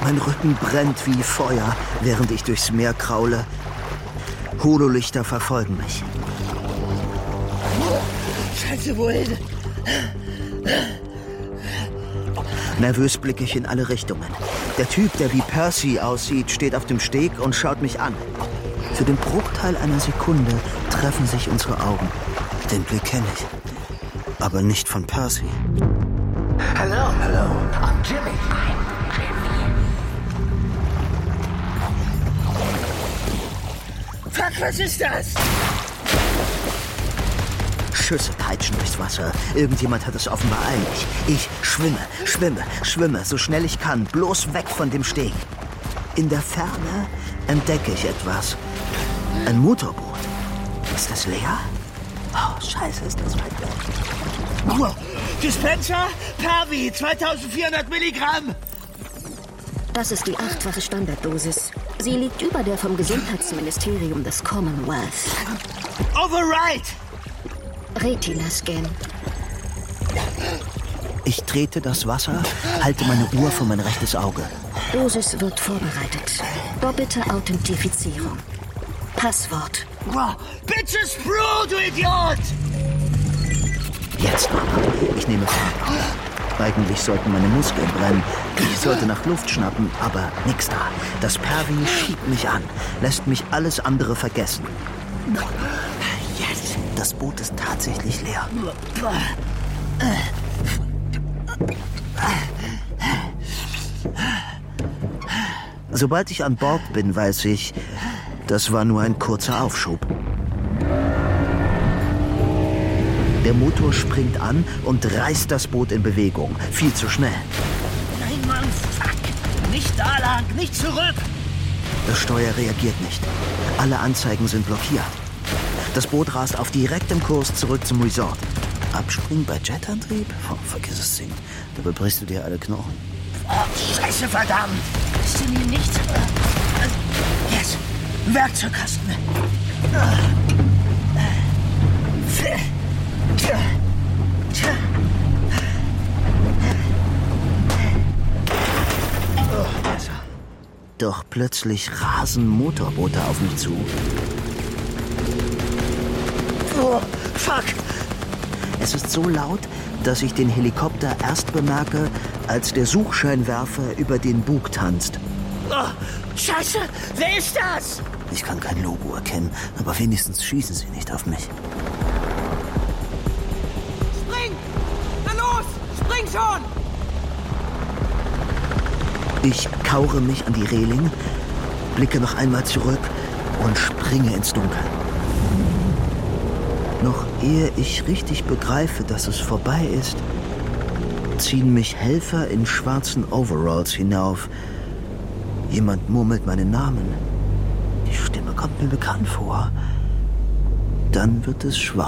Mein Rücken brennt wie Feuer, während ich durchs Meer kraule. Hololichter verfolgen mich. Scheiße, wohin? Nervös blicke ich in alle Richtungen. Der Typ, der wie Percy aussieht, steht auf dem Steg und schaut mich an. Für den Bruchteil einer Sekunde treffen sich unsere Augen. Den Blick kenne ich, aber nicht von Percy. Hello, I'm Jimmy. Fuck, was ist das? Schüsse peitschen durchs Wasser. Irgendjemand hat es offenbar eilig. Ich schwimme, so schnell ich kann, bloß weg von dem Steg. In der Ferne entdecke ich etwas. Ein Motorboot. Ist das leer? Oh, scheiße, ist das weit weg. Dispenser? Pervi, 2400 Milligramm. Das ist die 8-fache Standarddosis. Sie liegt über der vom Gesundheitsministerium des Commonwealth. Override! Retina-Scan. Ich trete das Wasser, halte meine Uhr vor mein rechtes Auge. Dosis wird vorbereitet. Doppelte Authentifizierung. Passwort. Bitches Brew, du Idiot! Jetzt aber. Ich nehme Fahrt auf. Eigentlich sollten meine Muskeln brennen. Ich sollte nach Luft schnappen, aber nix da. Das Pervi schiebt mich an, lässt mich alles andere vergessen. Yes. Das Boot ist tatsächlich leer. Sobald ich an Bord bin, weiß ich, das war nur ein kurzer Aufschub. Der Motor springt an und reißt das Boot in Bewegung. Viel zu schnell. Nein, Mann, fuck! Nicht da lang, nicht zurück! Das Steuer reagiert nicht. Alle Anzeigen sind blockiert. Das Boot rast auf direktem Kurs zurück zum Resort. Abspringen bei Jetantrieb? Oh, vergiss es, Sing. Da brichst du dir alle Knochen. Oh, Scheiße, verdammt! Ist denn hier nichts? Yes! Werkzeugkasten! Doch plötzlich rasen Motorboote auf mich zu. Oh, fuck! Es ist so laut, dass ich den Helikopter erst bemerke, als der Suchscheinwerfer über den Bug tanzt. Oh, Scheiße! Wer ist das? Ich kann kein Logo erkennen, aber wenigstens schießen sie nicht auf mich. Spring! Na los! Spring schon! Ich kaure mich an die Reling, blicke noch einmal zurück und springe ins Dunkel. Noch ehe ich richtig begreife, dass es vorbei ist, ziehen mich Helfer in schwarzen Overalls hinauf. Jemand murmelt meinen Namen. Die Stimme kommt mir bekannt vor. Dann wird es schwarz.